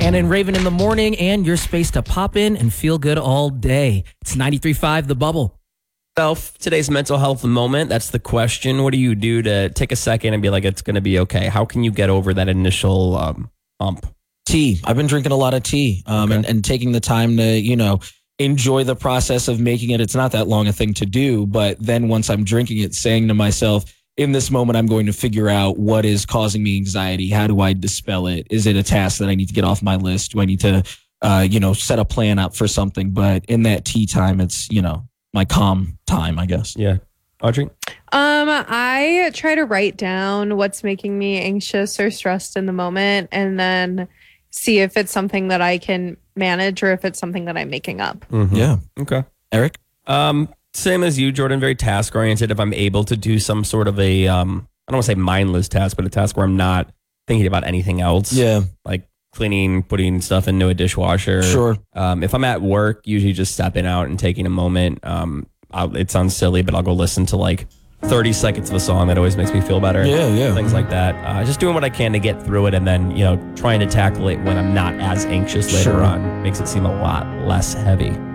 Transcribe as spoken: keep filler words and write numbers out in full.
Hannah and Raven in the morning, and your space to pop in and feel good all day. It's ninety-three point five The Bubble. Self, today's mental health moment, that's the question. What do you do to take a second and be like, it's going to be okay? How can you get over that initial um, hump? Tea. I've been drinking a lot of tea um, Okay. and, and taking the time to, you know, enjoy the process of making it. It's not that long a thing to do, but then once I'm drinking it, saying to myself, in this moment, I'm going to figure out what is causing me anxiety. How do I dispel it? Is it a task that I need to get off my list? Do I need to, uh, you know, set a plan up for something? But in that tea time, it's, you know, my calm time, I guess. Yeah. Audrey? Um, I try to write down what's making me anxious or stressed in the moment, and then see if it's something that I can manage or if it's something that I'm making up. Mm-hmm. Yeah. Okay. Eric? Um, same as you, Jordan, very task oriented. If I'm able to do some sort of a, um, I don't want to say mindless task, but a task where I'm not thinking about anything else. Yeah. Like cleaning, putting stuff into a dishwasher. Sure. Um, if I'm at work, usually just stepping out and taking a moment. Um, I'll, it sounds silly, but I'll go listen to like thirty seconds of a song that always makes me feel better. Yeah, yeah. Things like that. Uh, just doing what I can to get through it, and then, you know, trying to tackle it when I'm not as anxious later Sure. on makes it seem a lot less heavy.